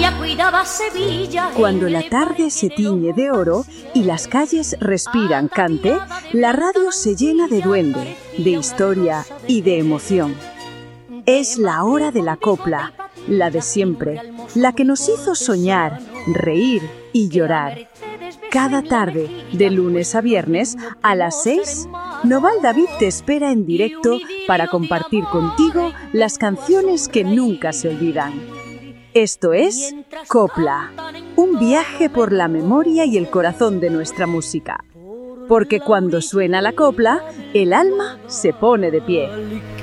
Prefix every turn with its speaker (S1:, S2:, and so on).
S1: María cuidaba Sevilla.
S2: Cuando la tarde se tiñe de oro y las calles respiran cante, la radio se llena de duende, de historia y de emoción. Es la hora de la copla, la de siempre, la que nos hizo soñar, reír y llorar. Cada tarde, de lunes a viernes, a las 6, Noval David te espera en directo para compartir contigo las canciones que nunca se olvidan. Esto es Copla, un viaje por la memoria y el corazón de nuestra música. Porque cuando suena la copla, el alma se pone de pie.